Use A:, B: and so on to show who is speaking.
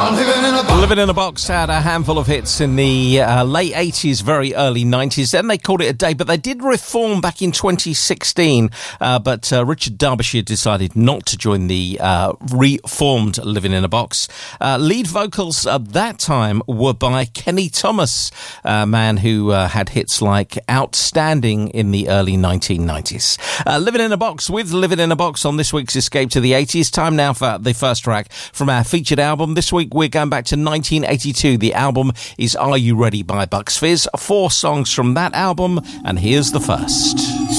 A: Living in a Box had a handful of hits in the late 80s, very early 90s. Then they called it a day, but they did reform back in 2016. But Richard Derbyshire decided not to join the reformed Living in a Box. Lead vocals at that time were by Kenny Thomas, a man who had hits like Outstanding in the early 1990s. Living in a Box with Living in a Box on this week's Escape to the 80s. Time now for the first track from our featured album. This week we're going back to 1982. The album is Are You Ready by Bucks Fizz. 4 songs from that album, and here's the first.